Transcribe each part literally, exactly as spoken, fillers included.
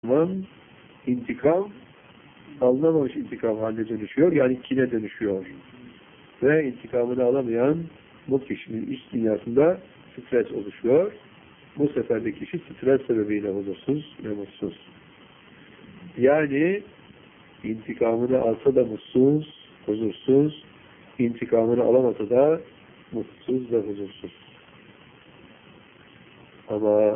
zaman intikam alınamamış intikam haline dönüşüyor. Yani kine dönüşüyor. Ve intikamını alamayan bu kişinin iç dünyasında stres oluşuyor. Bu sefer de kişi stres sebebiyle huzursuz ve mutsuz. Yani intikamını alsa da mutsuz, huzursuz, intikamını alamasa da mutsuz ve huzursuz. Ama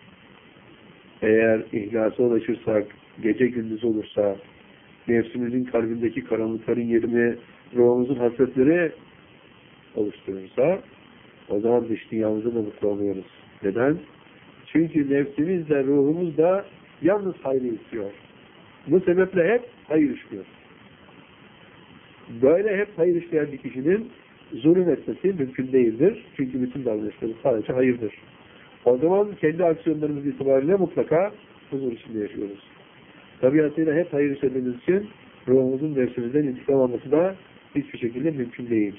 eğer ihlasa ulaşırsak, gece gündüz olursa, nefsimizin kalbindeki karanlıkların yerini ruhumuzun hasretleri oluşturursa, o zaman dış dünyamızda da mutlu oluyoruz. Neden? Çünkü nefsimiz de ruhumuz da yalnız hayrı istiyor. Bu sebeple hep hayır işliyor. Böyle hep hayır işleyen bir kişinin zulüm etmesi mümkün değildir. Çünkü bütün davranışları sadece hayırdır. O zaman kendi aksiyonlarımız itibariyle mutlaka huzur içinde yaşıyoruz. Tabiatıyla hep hayır işlediğimiz için ruhumuzun nefsimizden intikam alması da hiçbir şekilde mümkün değil.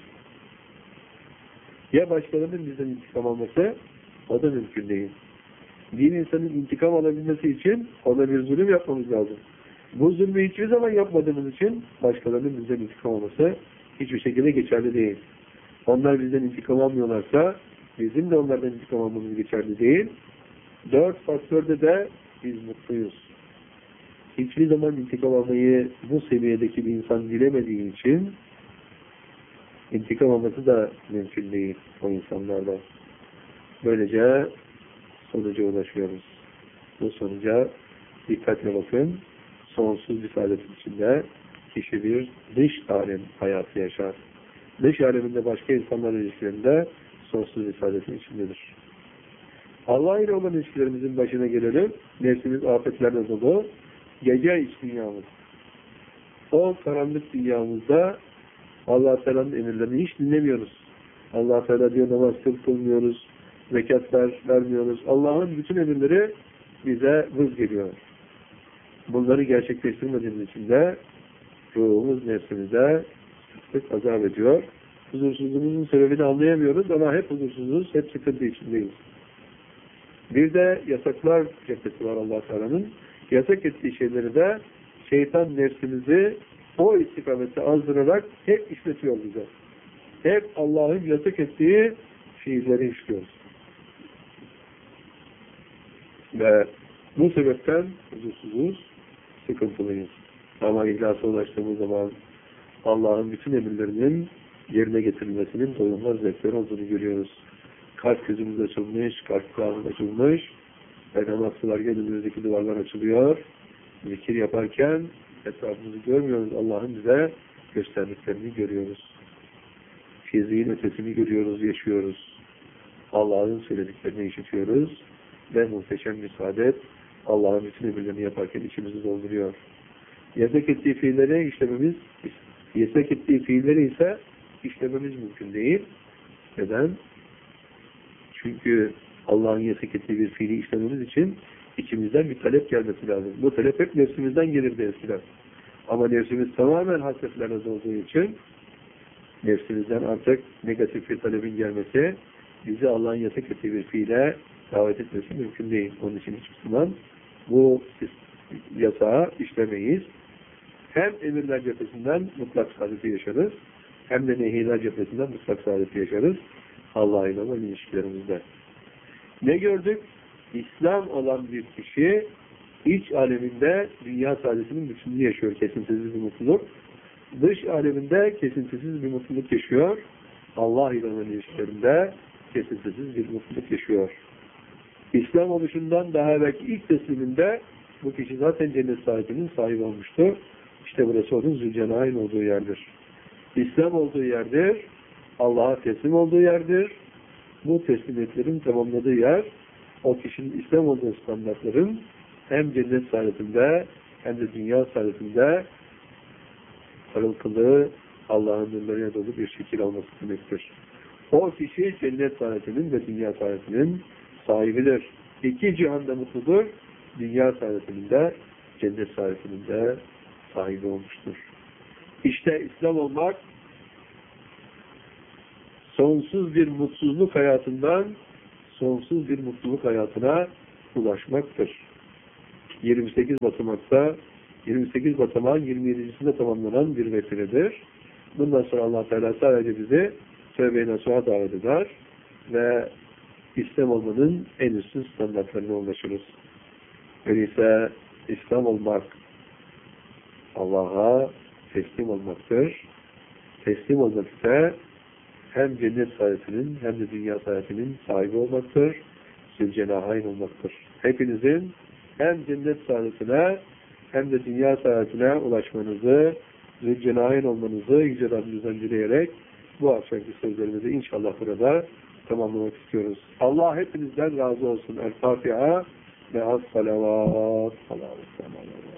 Ya başkalarının bizden intikam alması, o da mümkün değil. Bir insanın intikam alabilmesi için ona bir zulüm yapmamız lazım. Bu zulmü hiçbir zaman yapmadığımız için başkalarının bizden intikam alması hiçbir şekilde geçerli değil. Onlar bizden intikam almıyorlarsa bizim de onlardan intikam almamız geçerli değil. Dört faktörde de biz mutluyuz. Hiçbir zaman intikam almayı bu seviyedeki bir insan bilemediği için intikam alması da mümkün değil o insanlardan. Böylece sonuca ulaşıyoruz. Bu sonuca dikkatle bakın. Sonsuz bir saadetin içinde kişi bir dış alem hayatı yaşar. Dış aleminde başka insanlarla ilişkilerinde sonsuz bir saadetin içindedir. Allah ile olan ilişkilerimizin başına gelelim. Nefsimiz afetlerle dolu. Gece iç dünyamız. O karanlık dünyamızda Allah Teala'nın emirlerini hiç dinlemiyoruz. Allah Teala diyor namaz kılmıyoruz, zekatlar vermiyoruz. Allah'ın bütün emirleri bize vız geliyor. Bunları gerçekleştirmediğimiz için de ruhumuz nefsimize sık azap ediyor. Huzursuzluğumuzun sebebini anlayamıyoruz ama hep huzursuzuz, hep sıkıntı içindeyiz. Bir de yasaklar cephesi var Allah Teala'nın. Yasak ettiği şeyleri de şeytan nefsimizi o istikamette azdırarak hep işletiyor bize. Hep Allah'ın yasak ettiği fiilleri işliyoruz. Ve bu sebepten huzursuzuz, sıkıntılıyız. Ama ihlasa ulaştığımız zaman Allah'ın bütün emirlerinin yerine getirilmesinin doyumlar zevkleri olduğunu görüyoruz. Kalp gözümüz açılmış, kalp kulağımız açılmış ve namaz kılarken önümüzdeki duvarlar açılıyor. Zikir yaparken etrafımızı görmüyoruz. Allah'ın bize gösterdiklerini görüyoruz. Fiziğin ötesini görüyoruz, yaşıyoruz. Allah'ın söylediklerini işitiyoruz ve muhteşem bir saadet Allah'ın bütün emirlerini yaparken içimizi dolduruyor. Yasak ettiği fiilleri işlememiz, yasak ettiği fiilleri ise işlememiz mümkün değil. Neden? Çünkü Allah'ın yasak ettiği bir fiili işlememiz için içimizden bir talep gelmesi lazım. Bu talep hep nefsimizden gelirdi eskiden. Ama nefsimiz tamamen hasretlerle olduğu için nefsimizden artık negatif bir talebin gelmesi bizi Allah'ın yasak ettiği bir fiile davet etmesi mümkün değil. Onun için hiçbir zaman bu yasağı işlemeyiz. Hem emirler cephesinden mutlak saadeti yaşarız, hem de nehiler cephesinden mutlak saadeti yaşarız. Allah ile olan ilişkilerimizde. Ne gördük? İslam olan bir kişi iç aleminde dünya saadetinin bütünlüğü yaşıyor, kesintisiz bir mutluluk. Dış aleminde kesintisiz bir mutluluk yaşıyor. Allah ile olan ilişkilerinde kesintisiz bir mutluluk yaşıyor. İslam oluşundan daha evvelki ilk tesliminde bu kişi zaten cennet sahibinin sahibi olmuştu. İşte burası onun Zülcelal'in olduğu yerdir. İslam olduğu yerdir. Allah'a teslim olduğu yerdir. Bu teslimiyetlerin tamamladığı yer, o kişinin İslam olduğu standartların hem cennet saadetinde hem de dünya saadetinde parıltılı Allah'ın nurlarına dolu bir şekil alması demektir. O kişi cennet saadetinin ve dünya saadetinin sahibidir. İki cihanda mutludur. Dünya saadetinin de cennet saadetinin de sahibi olmuştur. İşte İslam olmak sonsuz bir mutsuzluk hayatından sonsuz bir mutluluk hayatına ulaşmaktır. yirmi sekiz basamakta yirmi sekiz basamağın yirmi yedincisinde tamamlanan bir vesiledir. Bundan sonra Allah Teala sadece bizi tövbe-i nasuha davet eder ve İslam olmanın en üstün standartlarına ulaşırız. Öyleyse İslam olmak Allah'a teslim olmaktır. Teslim olmak ise hem cennet saadetinin hem de dünya saadetinin sahibi olmaktır. Zülcenahayn olmaktır. Hepinizin hem cennet saadetine hem de dünya saadetine ulaşmanızı, Zülcenahayn olmanızı Yüce Rabbimizden dileyerek bu akşamki sözlerimizi inşallah burada tamamlamak istiyoruz. Allah hepinizden razı olsun. El Fatiha ve as-salavat.